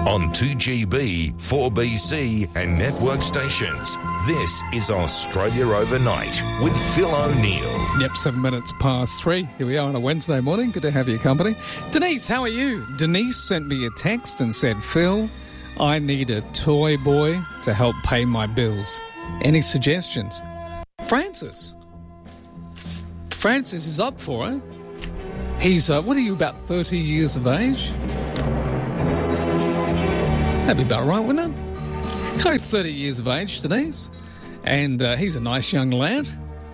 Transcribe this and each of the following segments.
On 2GB, 4BC and network stations. This is Australia Overnight with Phil O'Neill. Yep, 7 minutes past 3. Here we are on a Wednesday morning. Good to have your company. Denise, how are you? Denise sent me a text and said, Phil, I need a toy boy to help pay my bills. Any suggestions? Francis is up for it. He's, what are you, about 30 years of age? That'd be about right, wouldn't it? So 30 years of age, Denise. And he's a nice young lad.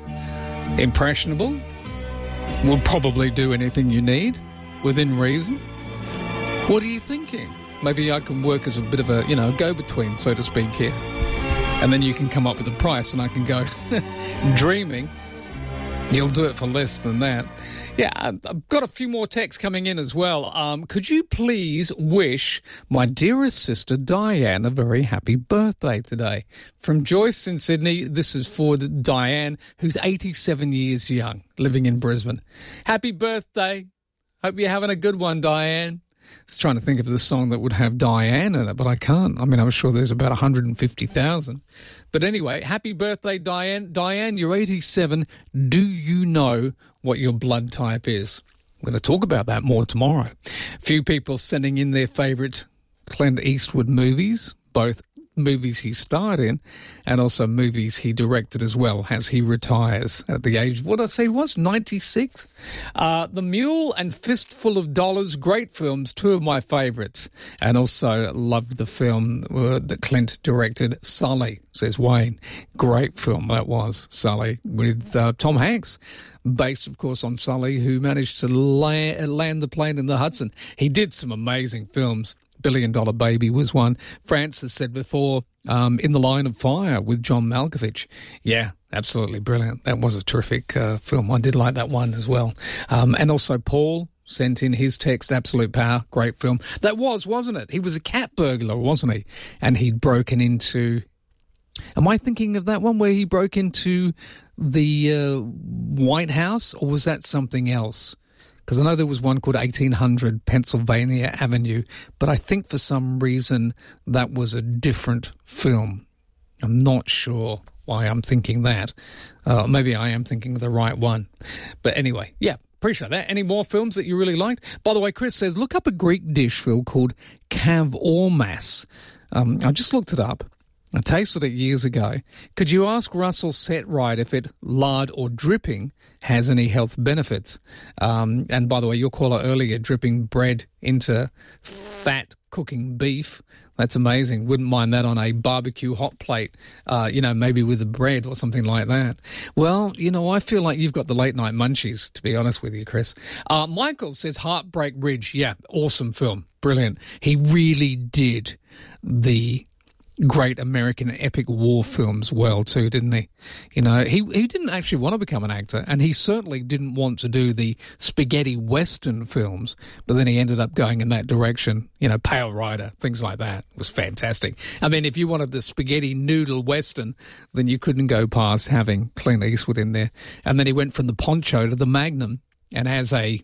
Impressionable. Will probably do anything you need, within reason. What are you thinking? Maybe I can work as a bit of a, go-between, so to speak, here. And then you can come up with a price and I can go dreaming. You'll do it for less than that. Yeah, I've got a few more texts coming in as well. Could you please wish my dearest sister Diane a very happy birthday today? From Joyce in Sydney, this is for Diane, who's 87 years young, living in Brisbane. Happy birthday. Hope you're having a good one, Diane. I was trying to think of the song that would have Diane in it, but I can't. I mean, I'm sure there's about 150,000. But anyway, happy birthday, Diane. Diane, you're 87. Do you know what your blood type is? We're going to talk about that more tomorrow. A few people sending in their favourite Clint Eastwood movies, both movies he starred in and also movies he directed as well as he retires at the age of, what did I say he was, 96? The Mule and Fistful of Dollars, great films, two of my favourites. And also loved the film that Clint directed, Sully, says Wayne. Great film that was, Sully, with Tom Hanks. Based, of course, on Sully, who managed to land the plane in the Hudson. He did some amazing films. $1 Billion Baby was one. Francis said before, In the Line of Fire with John Malkovich. Yeah, absolutely brilliant. That was a terrific film. I did like that one as well. And also Paul sent in his text, Absolute Power, great film. That was, wasn't it? He was a cat burglar, wasn't he? And he'd broken into... Am I thinking of that one where he broke into the White House, or was that something else? Because I know there was one called 1800 Pennsylvania Avenue, but I think for some reason that was a different film. I'm not sure why I'm thinking that. Maybe I am thinking of the right one. But anyway, yeah, appreciate that. Any more films that you really liked? By the way, Chris says, look up a Greek dish, Phil, called kavormas. I just looked it up. I tasted it years ago. Could you ask Russell Setright if it, lard or dripping, has any health benefits? And by the way, your caller earlier, dripping bread into fat cooking beef. That's amazing. Wouldn't mind that on a barbecue hot plate, maybe with a bread or something like that. Well, I feel like you've got the late night munchies, to be honest with you, Chris. Michael says Heartbreak Ridge. Yeah, awesome film. Brilliant. He really did the great American epic war films well too, didn't he? He didn't actually want to become an actor, and he certainly didn't want to do the spaghetti western films, but then he ended up going in that direction. Pale Rider, things like that. It was fantastic. I mean, if you wanted the spaghetti noodle western, then you couldn't go past having Clint Eastwood in there. And then he went from the poncho to the Magnum, and as a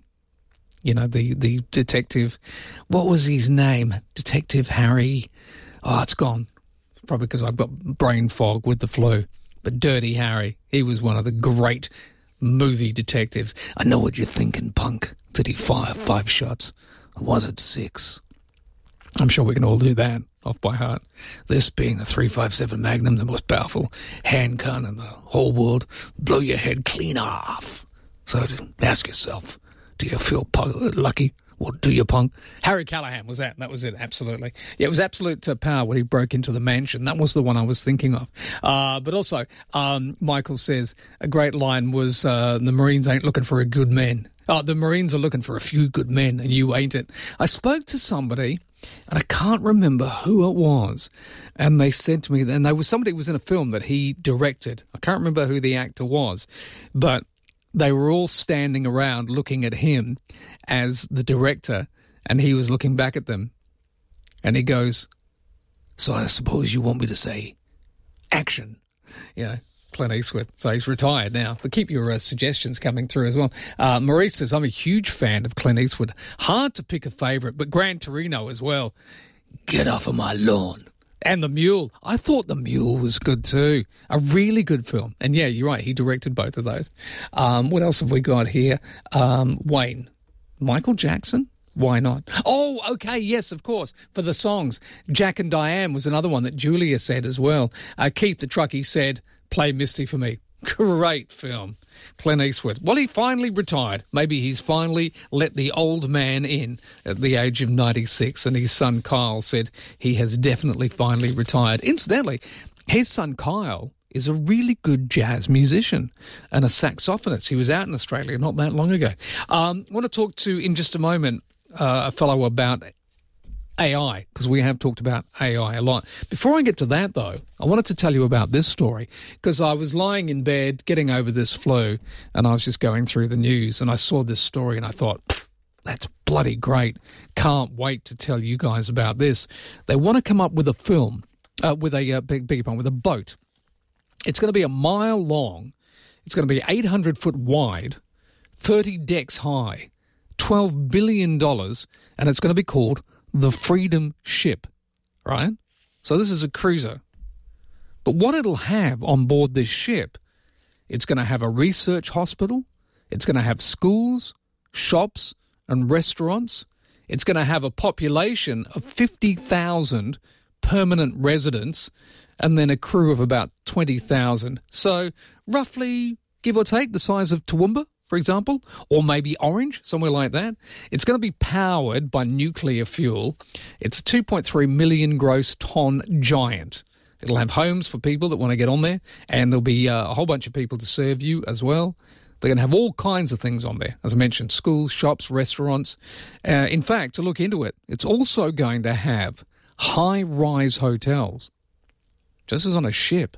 the detective, what was his name? Detective Harry. Oh, it's gone. Probably because I've got brain fog with the flu. But Dirty Harry, he was one of the great movie detectives. I know what you're thinking, punk. Did he fire 5 shots? Or was it 6? I'm sure we can all do that off by heart. This being a .357 Magnum, the most powerful handgun in the whole world, blow your head clean off. So ask yourself, do you feel lucky? Well, do you, punk? Harry Callahan was that. That was it, absolutely. Yeah, it was Absolute Power when he broke into the mansion. That was the one I was thinking of. But also, Michael says, a great line was, the Marines ain't looking for a good man. The Marines are looking for a few good men, and you ain't it. I spoke to somebody, and I can't remember who it was, and they said to me, and there was somebody who was in a film that he directed. I can't remember who the actor was, but they were all standing around looking at him as the director, and he was looking back at them. And he goes, so I suppose you want me to say action. Clint Eastwood. So he's retired now. But keep your suggestions coming through as well. Maurice says, I'm a huge fan of Clint Eastwood. Hard to pick a favourite, but Gran Torino as well. Get off of my lawn. And The Mule. I thought The Mule was good too. A really good film. And yeah, you're right. He directed both of those. What else have we got here? Wayne. Michael Jackson? Why not? Oh, okay, yes, of course, for the songs. Jack and Diane was another one that Julia said as well. Keith the Truckie said, play Misty for me. Great film. Clint Eastwood. Well, he finally retired. Maybe he's finally let the old man in at the age of 96, and his son Kyle said he has definitely finally retired. Incidentally, his son Kyle is a really good jazz musician and a saxophonist. He was out in Australia not that long ago. I want to talk to, in just a moment, a fellow about AI, because we have talked about AI a lot. Before I get to that, though, I wanted to tell you about this story, because I was lying in bed getting over this flu, and I was just going through the news, and I saw this story, and I thought, that's bloody great. Can't wait to tell you guys about this. They want to come up with a film, with a boat. It's going to be a mile long. It's going to be 800 foot wide, 30 decks high, $12 billion, and it's going to be called the Freedom Ship, right? So this is a cruiser. But what it'll have on board this ship, it's going to have a research hospital, it's going to have schools, shops, and restaurants. It's going to have a population of 50,000 permanent residents, and then a crew of about 20,000. So roughly, give or take, the size of Toowoomba, for example, or maybe Orange, somewhere like that. It's going to be powered by nuclear fuel. It's a 2.3 million gross ton giant. It'll have homes for people that want to get on there, and there'll be a whole bunch of people to serve you as well. They're going to have all kinds of things on there, as I mentioned, schools, shops, restaurants. In fact, to look into it, it's also going to have high-rise hotels, just as on a ship.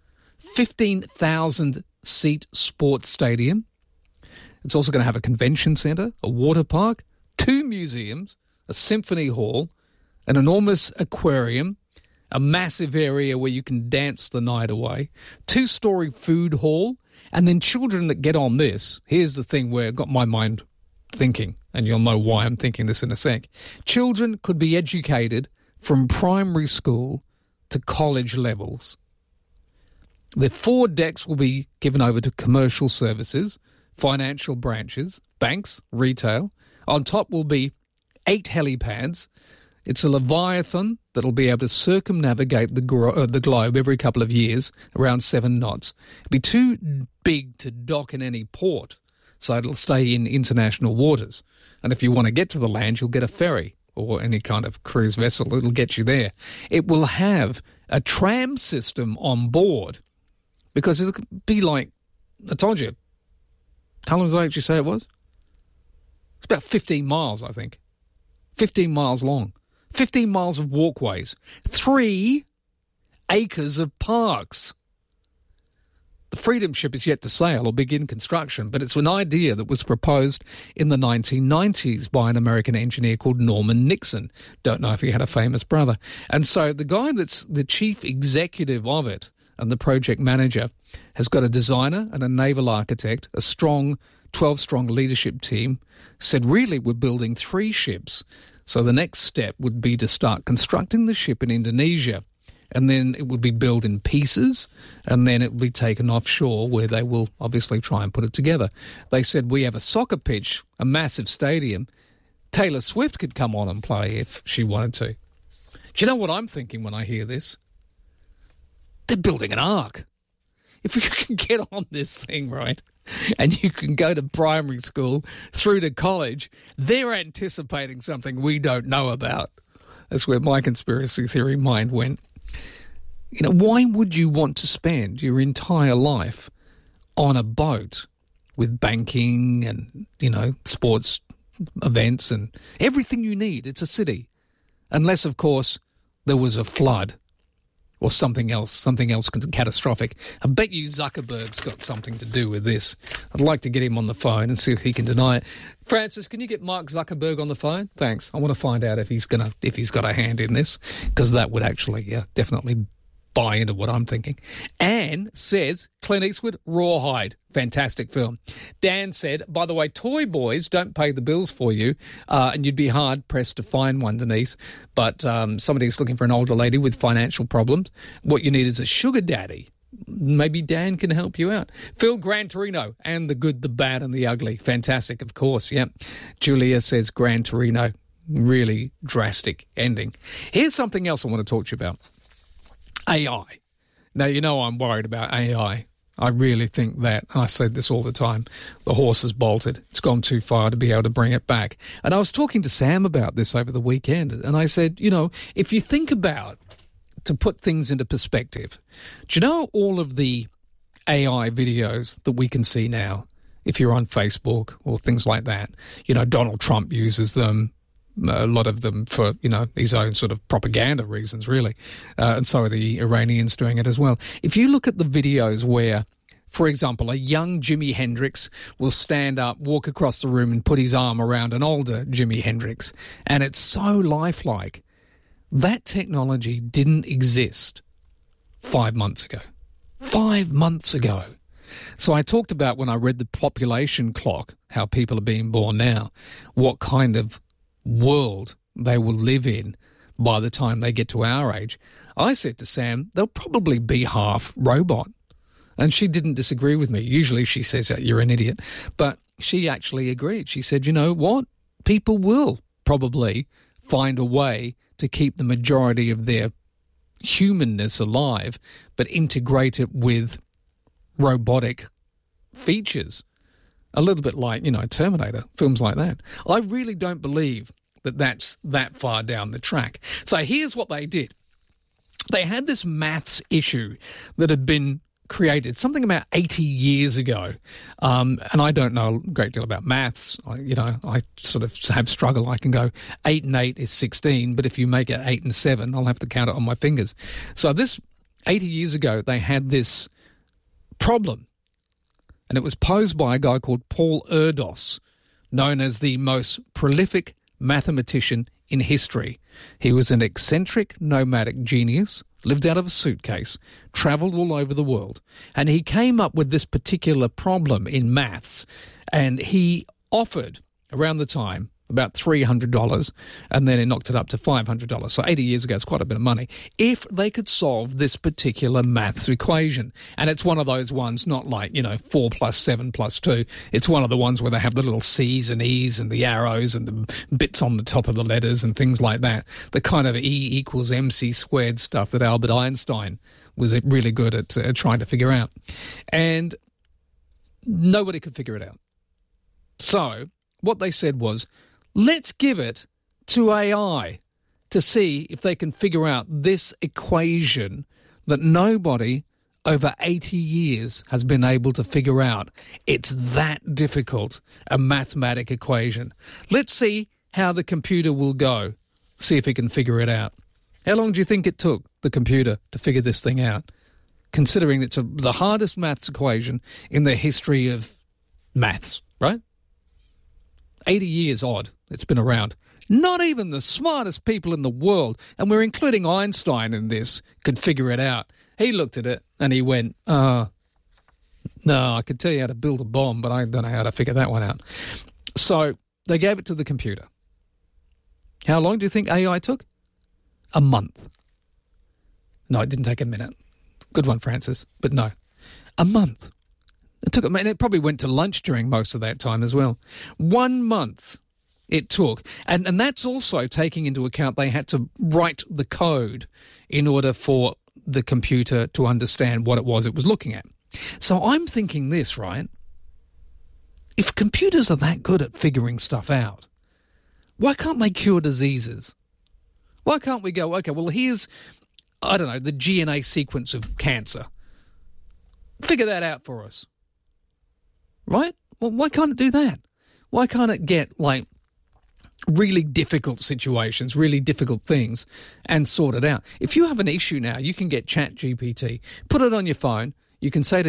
15,000-seat sports stadium. It's also going to have a convention centre, a water park, 2 museums, a symphony hall, an enormous aquarium, a massive area where you can dance the night away, 2-storey food hall, and then children that get on this. Here's the thing where it got my mind thinking, and you'll know why I'm thinking this in a sec. Children could be educated from primary school to college levels. The 4 decks will be given over to commercial services, financial branches, banks, retail. On top will be 8 helipads. It's a Leviathan that'll be able to circumnavigate the globe every couple of years, around 7 knots. It'll be too big to dock in any port, so it'll stay in international waters. And if you want to get to the land, you'll get a ferry or any kind of cruise vessel. It'll get you there. It will have a tram system on board, because it'll be like, I told you, how long did I actually say it was? It's about 15 miles, I think. 15 miles long. 15 miles of walkways. 3 acres of parks. The Freedom Ship is yet to sail or begin construction, but it's an idea that was proposed in the 1990s by an American engineer called Norman Nixon. Don't know if he had a famous brother. And so the guy that's the chief executive of it and the project manager has got a designer and a naval architect, a strong 12-strong leadership team, said, really, we're building 3 ships. So the next step would be to start constructing the ship in Indonesia, and then it would be built in pieces, and then it would be taken offshore where they will obviously try and put it together. They said, we have a soccer pitch, a massive stadium. Taylor Swift could come on and play if she wanted to. Do you know what I'm thinking when I hear this? They're building an ark. If you can get on this thing, right, and you can go to primary school through to college, they're anticipating something we don't know about. That's where my conspiracy theory mind went. You know, why would you want to spend your entire life on a boat with banking and, you know, sports events and everything you need? It's a city. Unless, of course, there was a flood or something else catastrophic. I bet you Zuckerberg's got something to do with this. I'd like to get him on the phone and see if he can deny it. Francis, can you get Mark Zuckerberg on the phone? Thanks. I want to find out if he's got a hand in this, because that would actually definitely buy into what I'm thinking. Anne says Clint Eastwood, Rawhide, fantastic film. Dan said, by the way, toy boys don't pay the bills for you, and you'd be hard-pressed to find one, Denise, but somebody who's looking for an older lady with financial problems, what you need is a sugar daddy. Maybe Dan can help you out. Phil, Gran Torino, and the good, the bad, and the ugly. Fantastic, of course, yeah. Julia says Gran Torino, really drastic ending. Here's something else I want to talk to you about. AI. Now, you know I'm worried about AI. I really think that, and I said this all the time, the horse has bolted. It's gone too far to be able to bring it back. And I was talking to Sam about this over the weekend, and I said, you know, if you think about, to put things into perspective, do you know all of the AI videos that we can see now, if you're on Facebook or things like that? You know, Donald Trump uses them. A lot of them for, you know, his own sort of propaganda reasons, really. And so are the Iranians doing it as well. If you look at the videos where, for example, a young Jimi Hendrix will stand up, walk across the room and put his arm around an older Jimi Hendrix, and it's so lifelike. That technology didn't exist 5 months ago. 5 months ago. So I talked about, when I read the population clock, how people are being born now, what kind of world they will live in by the time they get to our age. I said to Sam, they'll probably be half robot. And she didn't disagree with me. Usually she says that you're an idiot. But she actually agreed. She said, you know what? People will probably find a way to keep the majority of their humanness alive, but integrate it with robotic features. A little bit like, you know, Terminator, films like that. I really don't believe that that's that far down the track. So here's what they did. They had this maths issue that had been created something about 80 years ago. And I don't know a great deal about maths. I sort of have struggle. I can go 8 and 8 is 16, but if you make it 8 and 7, I'll have to count it on my fingers. So this 80 years ago, they had this problem. And it was posed by a guy called Paul Erdos, known as the most prolific mathematician in history. He was an eccentric, nomadic genius, lived out of a suitcase, travelled all over the world, and he came up with this particular problem in maths, and he offered, around the time, about $300, and then he knocked it up to $500. So 80 years ago, it's quite a bit of money, if they could solve this particular maths equation. And it's one of those ones, not like, 4 plus 7 plus 2. It's one of the ones where they have the little C's and E's and the arrows and the bits on the top of the letters and things like that. The kind of E equals MC squared stuff that Albert Einstein was really good at trying to figure out. And nobody could figure it out. So what they said was, let's give it to AI to see if they can figure out this equation that nobody over 80 years has been able to figure out. It's that difficult, a mathematic equation. Let's see how the computer will go, see if it can figure it out. How long do you think it took the computer to figure this thing out, considering it's the hardest maths equation in the history of maths, right? 80 years odd it's been around. Not even the smartest people in the world, and we're including Einstein in this, could figure it out. He looked at it and he went, no, I could tell you how to build a bomb, but I don't know how to figure that one out. So they gave it to the computer. How long do you think AI took? A month. No, it didn't take a minute. Good one, Francis, but no. A month. It took, and it probably went to lunch during most of that time as well. 1 month it took. And that's also taking into account they had to write the code in order for the computer to understand what it was looking at. So I'm thinking this, right? If computers are that good at figuring stuff out, why can't they cure diseases? Why can't we go, okay, well, here's, I don't know, the DNA sequence of cancer. Figure that out for us. Right? Well, why can't it do that? Why can't it get, like, really difficult situations, really difficult things, and sort it out? If you have an issue now, you can get ChatGPT. Put it on your phone. You can say to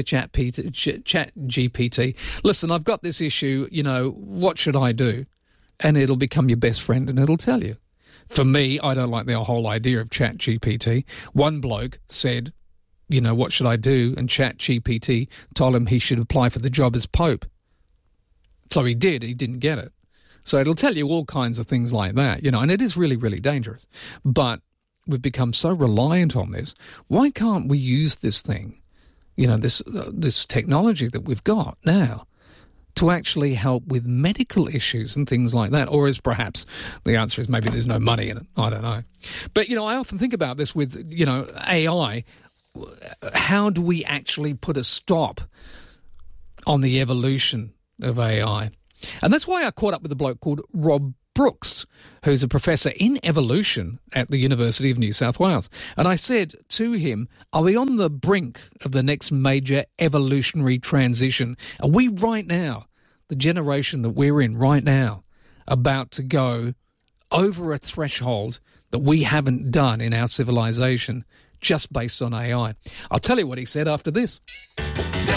ChatGPT, listen, I've got this issue, what should I do? And it'll become your best friend and it'll tell you. For me, I don't like the whole idea of ChatGPT. One bloke said, you know, what should I do? And ChatGPT told him he should apply for the job as Pope. So he did. He didn't get it. So it'll tell you all kinds of things like that, you know, and it is really, really dangerous. But we've become so reliant on this. Why can't we use this thing, you know, this technology that we've got now, to actually help with medical issues and things like that? Or is perhaps the answer is maybe there's no money in it. I don't know. But, you know, I often think about this with, you know, AI. How do we actually put a stop on the evolution of AI? And that's why I caught up with a bloke called Rob Brooks, who's a professor in evolution at the University of New South Wales. And I said to him, are we on the brink of the next major evolutionary transition? Are we right now, the generation that we're in right now, about to go over a threshold that we haven't done in our civilization just based on AI? I'll tell you what he said after this.